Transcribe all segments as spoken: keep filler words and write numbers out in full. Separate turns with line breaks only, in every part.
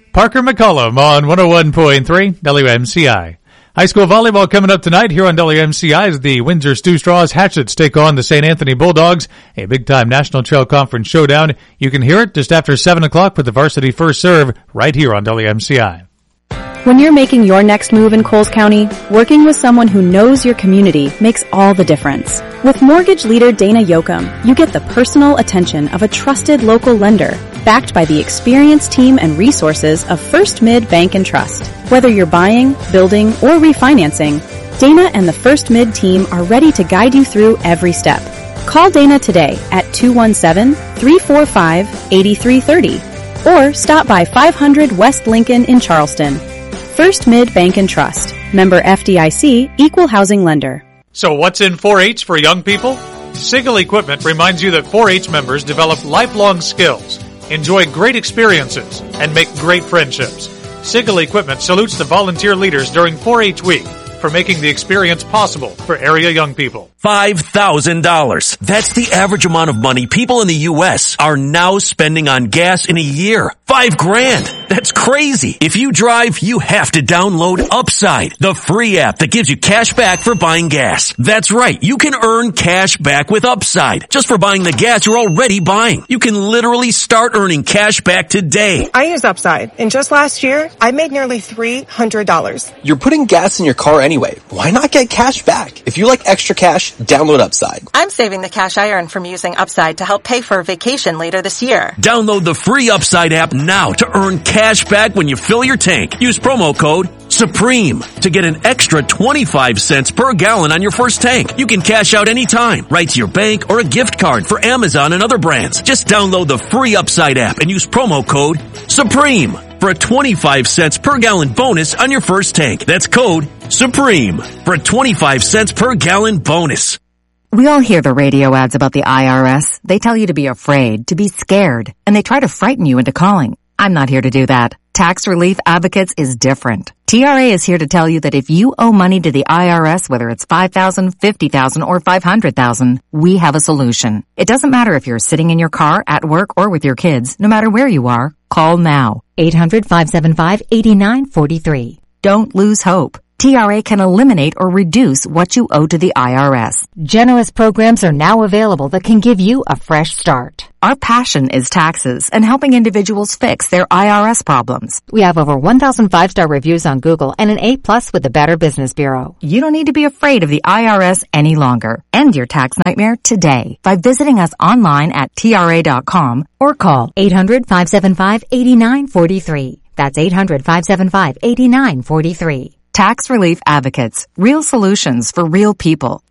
Parker McCollum on one oh one point three W M C I. High school volleyball coming up tonight here on W M C I as the Windsor Stew Straws Hatchets take on the Saint Anthony Bulldogs, a big-time National Trail Conference showdown. You can hear it just after seven o'clock with the varsity first serve right here on W M C I.
When you're making your next move in Coles County, working with someone who knows your community makes all the difference. With mortgage leader Dana Yoakum, you get the personal attention of a trusted local lender, backed by the experienced team and resources of First Mid Bank and Trust. Whether you're buying, building, or refinancing, Dana and the First Mid team are ready to guide you through every step. Call Dana today at two one seven, three four five, eight three three zero or stop by five hundred West Lincoln in Charleston. First Mid Bank and Trust. Member F D I C, Equal Housing Lender.
So what's in four H for young people? Sigel Equipment reminds you that four H members develop lifelong skills, enjoy great experiences, and make great friendships. Sigel Equipment salutes the volunteer leaders during four H week for making the experience possible for area young people.
five thousand dollars. That's the average amount of money people in the U S are now spending on gas in a year. Five grand. That's crazy. If you drive, you have to download Upside, the free app that gives you cash back for buying gas. That's right. You can earn cash back with Upside just for buying the gas you're already buying. You can literally start earning cash back today.
I use Upside, and just last year, I made nearly three hundred dollars.
You're putting gas in your car anyway. Why not get cash back? If you like extra cash, download Upside.
I'm saving the cash I earn from using Upside to help pay for a vacation later this year.
Download the free Upside app now to earn cash back when you fill your tank. Use promo code SUPREME to get an extra twenty-five cents per gallon on your first tank. You can cash out anytime, right to your bank or a gift card for Amazon and other brands. Just download the free Upside app and use promo code SUPREME for a twenty-five cents per gallon bonus on your first tank. That's code SUPREME for a twenty-five cents per gallon bonus.
We all hear the radio ads about the I R S. They tell you to be afraid, to be scared, and they try to frighten you into calling. I'm not here to do that. Tax Relief Advocates is different. T R A is here to tell you that if you owe money to the I R S, whether it's five thousand dollars, fifty thousand dollars, or five hundred thousand dollars, we have a solution. It doesn't matter if you're sitting in your car, at work, or with your kids. No matter where you are, call now. eight hundred, five seven five, eight nine four three. Don't lose hope. T R A can eliminate or reduce what you owe to the I R S. Generous programs are now available that can give you a fresh start. Our passion is taxes and helping individuals fix their I R S problems. We have over one thousand five-star reviews on Google and an A plus with the Better Business Bureau. You don't need to be afraid of the I R S any longer. End your tax nightmare today by visiting us online at T R A dot com or call eight hundred, five seven five, eight nine four three. That's eight hundred, five seven five, eight nine four three. Tax Relief Advocates. Real solutions for real people.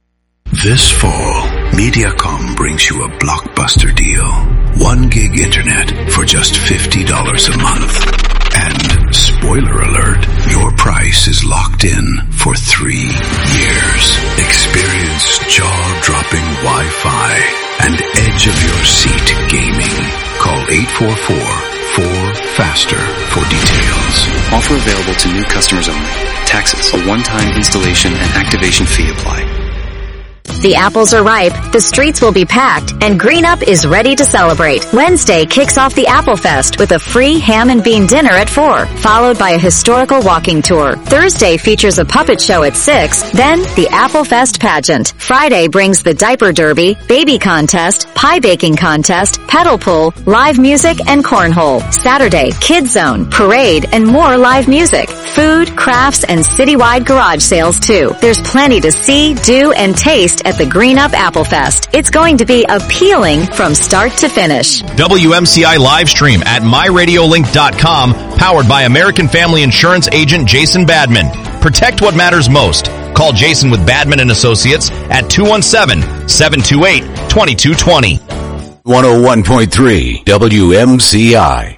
This fall, Mediacom brings you a blockbuster deal. One gig internet for just fifty dollars a month. And, spoiler alert, your price is locked in for three years. Experience jaw-dropping Wi-Fi and edge-of-your-seat gaming. Call eight four four, four faster for details.
Offer available to new customers only. Taxes, a one-time installation and activation fee apply.
The apples are ripe, the streets will be packed, and Green Up is ready to celebrate. Wednesday kicks off the Apple Fest with a free ham and bean dinner at four, followed by a historical walking tour. Thursday features a puppet show at six, then the Apple Fest pageant. Friday brings the diaper derby, baby contest, pie baking contest, pedal pull, live music, and cornhole. Saturday, Kids Zone, parade, and more live music. Food, crafts, and citywide garage sales too. There's plenty to see, do, and taste at the Green Up Apple Fest. It's going to be appealing from start to finish.
W M C I live stream at my radio link dot com, powered by American Family Insurance agent Jason Badman. Protect what matters most. Call Jason with Badman and Associates at two one seven, seven two eight, two two two zero.
one oh one point three W M C I.